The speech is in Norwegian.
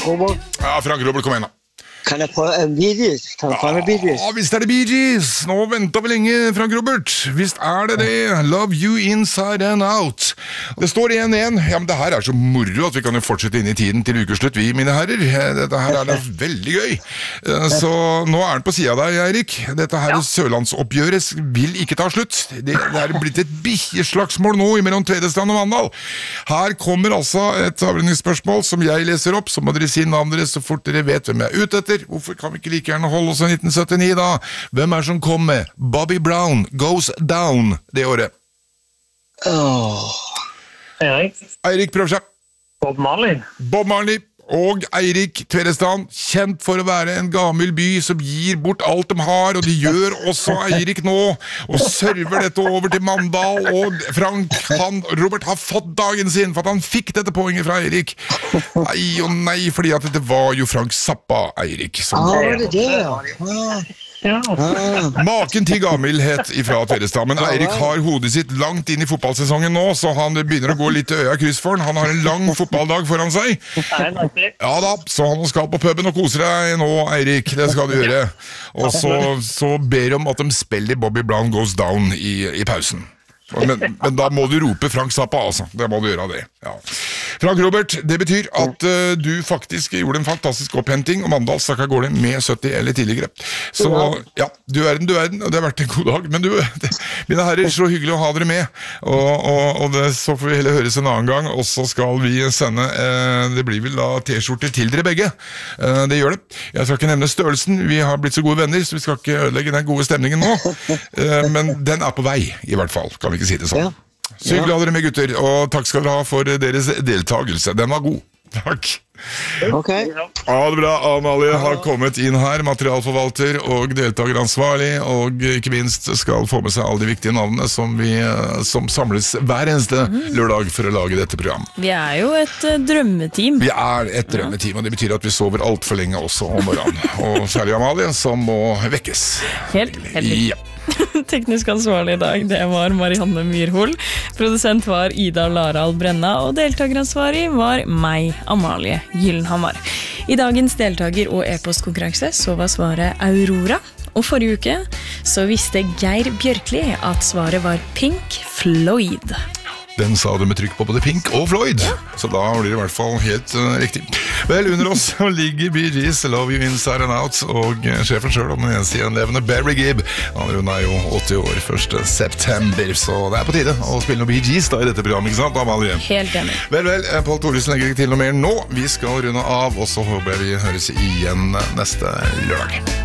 Frank Robert. Ja, Frank Robert, kom igjen da. Kan jeg prøve en Bee Gees? Kan jeg prøve Bee Gees? Ja, visst det Bee Gees. Nå ventet vi lenge, Frank Robert. Visst det. Love you inside and out. Det står 1-1. Ja, men det her så moro at vi kan jo fortsette inn i tiden til ukeslutt, vi, mine herrer. Dette her det veldig gøy. Så nå den på siden av deg, Eirik. Dette her Sørlandsoppgjøret vil ikke ta slutt. Det blitt et bikkjeslagsmål nå mellom Tvedestrand og Mandal. Her kommer altså et avrenningsspørsmål som jeg leser opp, så må dere si navnet deres så fort dere vet hvem jeg ute etter. Hvorfor kan vi ikke like gjerne holde oss i 1979 da? Hvem som kom med Bobby Brown Goes Down det året? Eirik prøver seg. Bob Marley og Eirik Tvedestrand, kjent for å være en gammel by som gir bort alt de har, og de gjør også Eirik nå, og server dette over til Mandal, og Frank, Robert har fått dagen sin, for at han fikk dette poenget fra Eirik. Nei og nei, fordi at det var jo Frank Zappa, Eirik, som var det? Maken til gammelhet ifra Tvedestrand, men Eirik har hodet sitt langt inn i fotballsesongen nå, så han begynner å gå litt øya kryss for han. Han har en lang fotballdag foran seg. Ja da, så han skal på puben og kose deg nå, Eirik, det skal du gjøre. Og så ber om at de spiller Bobby Brown Goes Down i pausen. Men da må du rope Frank Zappa, altså. Det må du gjøre det. Ja. Frank Robert, det betyr at du faktisk gjorde en fantastisk opphenting, og Mandal stakk av gårde med 70 eller tidligere. Så ja, du den, og det har vært en god dag. Men mine herrer, så hyggelig å ha dere med. Og så får vi heller høres en annen gang, og så skal vi sende, det blir vel da t-skjorter til dere begge. Det gjør det. Jeg skal ikke nevne størrelsen, vi har blitt så gode venner, så vi skal ikke ødelegge den gode stemningen nå. Men den på vei, i hvert fall, kan vi ikke si det sånn. Så hyggelig å ha dere med, gutter, og takk skal dere ha for deres deltagelse. Den var god. Takk. Ok. Ja, det er bra. Amalie har kommet inn her, materialforvalter og deltakeransvarlig, og ikke minst skal få med seg alle de viktige navnene som samles hver eneste lørdag for å lage dette program. Vi jo et drømmeteam. Vi et drømmeteam, og det betyr at vi sover alt for lenge også om morgenen. Og særlig Amalie, som må vekkes. Helt Ja. Teknisk ansvarlig i dag, det var Marianne Myrhol. Produsent var Ida Larald Brenna, og deltakeransvarlig var meg, Amalie Gyllenhammar. I dagens deltaker- og e-postkonkurranse så var svaret Aurora, og forrige uke så visste Geir Bjørkli at svaret var Pink Floyd. Den sa du med trykk på både Pink og Floyd, så da blir det i hvert fall helt riktig. Vel, under oss ligger Bee Gees, Love You Inside and Out, og sjefen selv, den eneste gjenlevende Barry Gibb. Hun jo 80 år 1. september, så det på tide å spille noe Bee Gees da i dette programmet, ikke sant, Amalie? Helt enig. Vel, Paul Thoresen legger ikke til noe mer nå. Vi skal runde av, og så håper jeg vi høres igjen neste lørdag.